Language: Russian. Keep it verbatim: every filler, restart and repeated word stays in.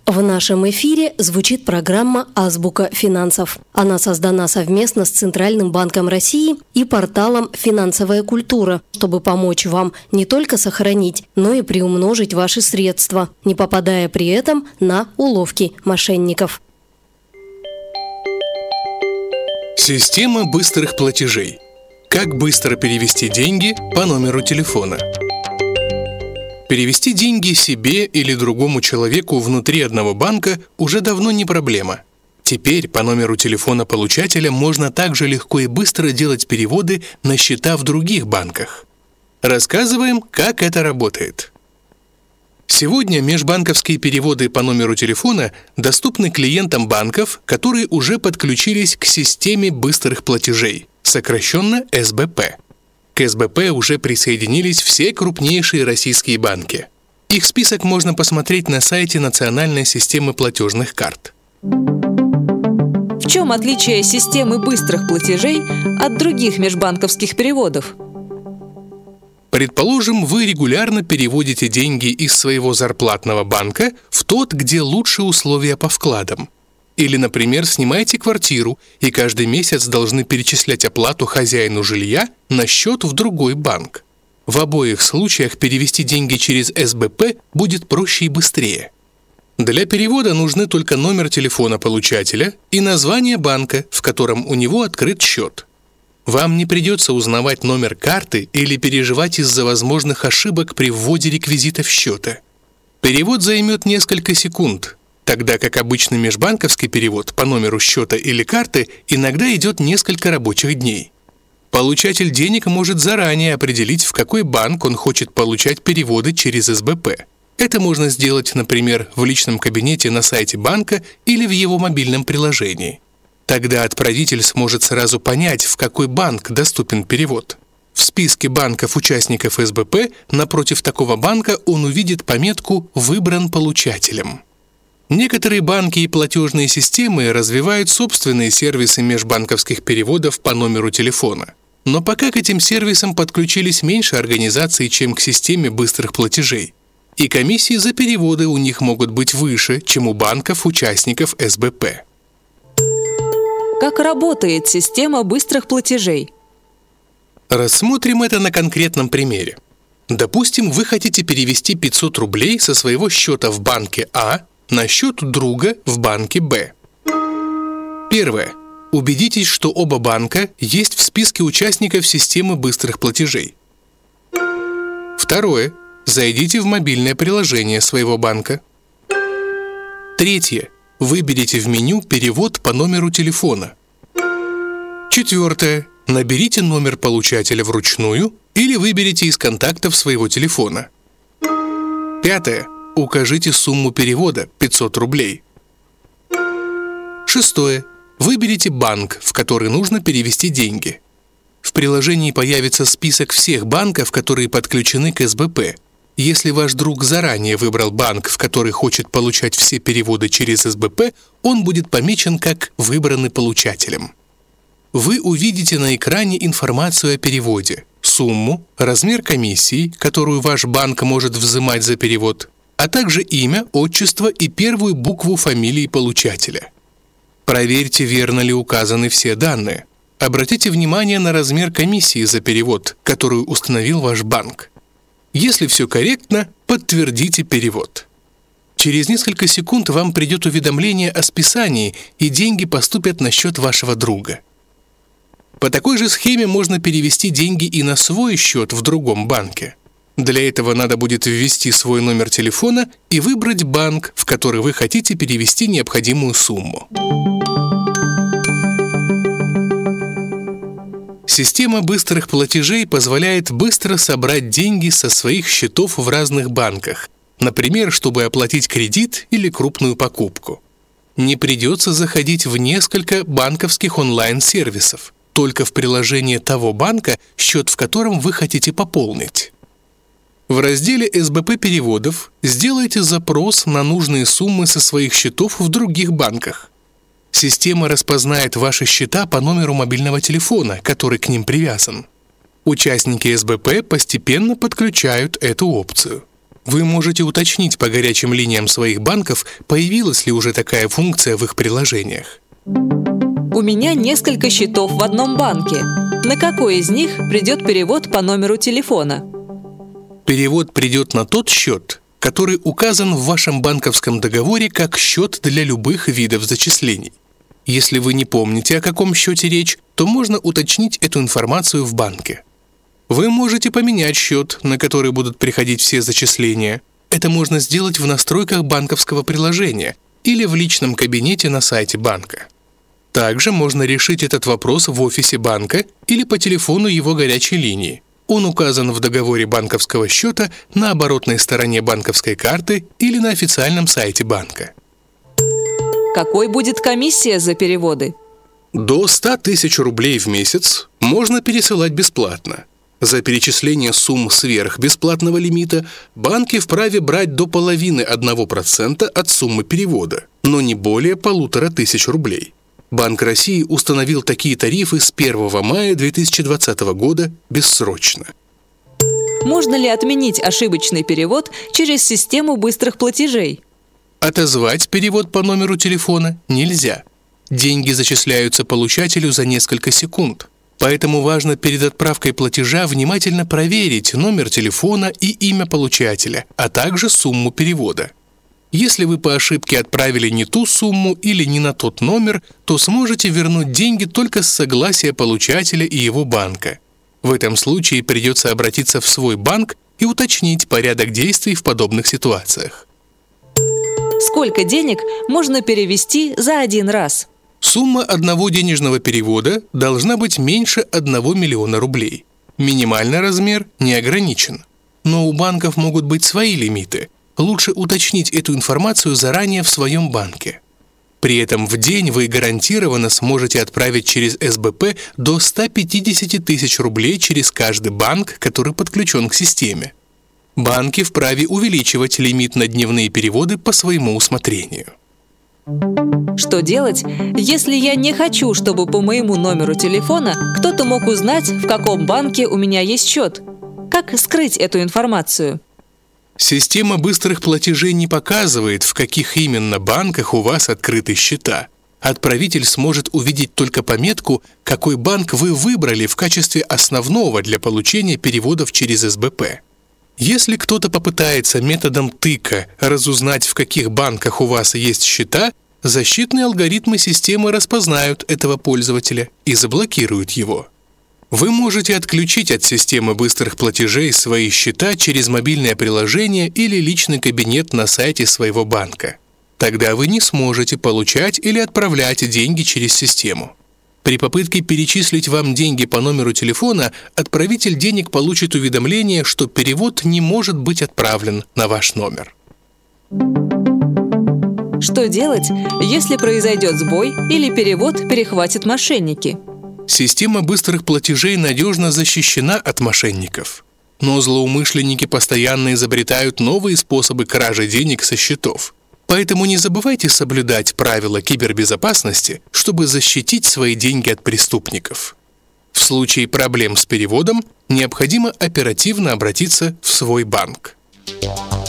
В нашем эфире звучит программа «Азбука финансов». Она создана совместно с Центральным банком России и порталом «Финансовая культура», чтобы помочь вам не только сохранить, но и приумножить ваши средства, не попадая при этом на уловки мошенников. Система быстрых платежей. Как быстро перевести деньги по номеру телефона? Перевести деньги себе или другому человеку внутри одного банка уже давно не проблема. Теперь по номеру телефона получателя можно также легко и быстро делать переводы на счета в других банках. Рассказываем, как это работает. Сегодня межбанковские переводы по номеру телефона доступны клиентам банков, которые уже подключились к системе быстрых платежей, сокращенно эс бэ пэ. К эс бэ пэ уже присоединились все крупнейшие российские банки. Их список можно посмотреть на сайте Национальной системы платежных карт. В чем отличие системы быстрых платежей от других межбанковских переводов? Предположим, вы регулярно переводите деньги из своего зарплатного банка в тот, где лучшие условия по вкладам. Или, например, снимаете квартиру и каждый месяц должны перечислять оплату хозяину жилья на счет в другой банк. В обоих случаях перевести деньги через эс бэ пэ будет проще и быстрее. Для перевода нужны только номер телефона получателя и название банка, в котором у него открыт счет. Вам не придется узнавать номер карты или переживать из-за возможных ошибок при вводе реквизитов счета. Перевод займет несколько секунд, тогда как обычный межбанковский перевод по номеру счета или карты иногда идет несколько рабочих дней. Получатель денег может заранее определить, в какой банк он хочет получать переводы через эс бэ пэ. Это можно сделать, например, в личном кабинете на сайте банка или в его мобильном приложении. Тогда отправитель сможет сразу понять, в какой банк доступен перевод. В списке банков-участников эс бэ пэ напротив такого банка он увидит пометку «Выбран получателем». Некоторые банки и платежные системы развивают собственные сервисы межбанковских переводов по номеру телефона. Но пока к этим сервисам подключились меньше организаций, чем к системе быстрых платежей. И комиссии за переводы у них могут быть выше, чем у банков-участников эс бэ пэ. Как работает система быстрых платежей? Рассмотрим это на конкретном примере. Допустим, вы хотите перевести пятьсот рублей со своего счета в банке А на счет друга в банке Б. Первое. Убедитесь, что оба банка есть в списке участников системы быстрых платежей. Второе. Зайдите в мобильное приложение своего банка. Третье. Выберите в меню «Перевод по номеру телефона». Четвертое. Наберите номер получателя вручную или выберите из контактов своего телефона. Пятое. Укажите сумму перевода – пятьсот рублей. Шестое. Выберите банк, в который нужно перевести деньги. В приложении появится список всех банков, которые подключены к эс бэ пэ. Если ваш друг заранее выбрал банк, в который хочет получать все переводы через эс бэ пэ, он будет помечен как «выбранный получателем». Вы увидите на экране информацию о переводе, сумму, размер комиссии, которую ваш банк может взимать за перевод, а также имя, отчество и первую букву фамилии получателя. Проверьте, верно ли указаны все данные. Обратите внимание на размер комиссии за перевод, которую установил ваш банк. Если все корректно, подтвердите перевод. Через несколько секунд вам придет уведомление о списании, и деньги поступят на счет вашего друга. По такой же схеме можно перевести деньги и на свой счет в другом банке. Для этого надо будет ввести свой номер телефона и выбрать банк, в который вы хотите перевести необходимую сумму. Система быстрых платежей позволяет быстро собрать деньги со своих счетов в разных банках, например, чтобы оплатить кредит или крупную покупку. Не придется заходить в несколько банковских онлайн-сервисов, только в приложение того банка, счет в котором вы хотите пополнить. В разделе эс бэ пэ переводов сделайте запрос на нужные суммы со своих счетов в других банках. Система распознает ваши счета по номеру мобильного телефона, который к ним привязан. Участники эс бэ пэ постепенно подключают эту опцию. Вы можете уточнить по горячим линиям своих банков, появилась ли уже такая функция в их приложениях. У меня несколько счетов в одном банке. На какой из них придет перевод по номеру телефона? Перевод придет на тот счет, который указан в вашем банковском договоре как счет для любых видов зачислений. Если вы не помните, о каком счете речь, то можно уточнить эту информацию в банке. Вы можете поменять счет, на который будут приходить все зачисления. Это можно сделать в настройках банковского приложения или в личном кабинете на сайте банка. Также можно решить этот вопрос в офисе банка или по телефону его горячей линии. Он указан в договоре банковского счета на оборотной стороне банковской карты или на официальном сайте банка. Какой будет комиссия за переводы? До ста тысяч рублей в месяц можно пересылать бесплатно. За перечисление сумм сверх бесплатного лимита банки вправе брать до половины одного процента от суммы перевода, но не более полутора тысяч рублей. Банк России установил такие тарифы с первого мая две тысячи двадцатого года бессрочно. Можно ли отменить ошибочный перевод через систему быстрых платежей? Отозвать перевод по номеру телефона нельзя. Деньги зачисляются получателю за несколько секунд. Поэтому важно перед отправкой платежа внимательно проверить номер телефона и имя получателя, а также сумму перевода. Если вы по ошибке отправили не ту сумму или не на тот номер, то сможете вернуть деньги только с согласия получателя и его банка. В этом случае придется обратиться в свой банк и уточнить порядок действий в подобных ситуациях. Сколько денег можно перевести за один раз? Сумма одного денежного перевода должна быть меньше одного миллиона рублей. Минимальный размер не ограничен. Но у банков могут быть свои лимиты. Лучше уточнить эту информацию заранее в своем банке. При этом в день вы гарантированно сможете отправить через эс бэ пэ до ста пятидесяти тысяч рублей через каждый банк, который подключен к системе. Банки вправе увеличивать лимит на дневные переводы по своему усмотрению. Что делать, если я не хочу, чтобы по моему номеру телефона кто-то мог узнать, в каком банке у меня есть счет? Как скрыть эту информацию? Система быстрых платежей не показывает, в каких именно банках у вас открыты счета. Отправитель сможет увидеть только пометку, какой банк вы выбрали в качестве основного для получения переводов через эс бэ пэ. Если кто-то попытается методом тыка разузнать, в каких банках у вас есть счета, защитные алгоритмы системы распознают этого пользователя и заблокируют его. Вы можете отключить от системы быстрых платежей свои счета через мобильное приложение или личный кабинет на сайте своего банка. Тогда вы не сможете получать или отправлять деньги через систему. При попытке перечислить вам деньги по номеру телефона, отправитель денег получит уведомление, что перевод не может быть отправлен на ваш номер. Что делать, если произойдет сбой или перевод перехватят мошенники? Система быстрых платежей надежно защищена от мошенников. Но злоумышленники постоянно изобретают новые способы кражи денег со счетов. Поэтому не забывайте соблюдать правила кибербезопасности, чтобы защитить свои деньги от преступников. В случае проблем с переводом необходимо оперативно обратиться в свой банк.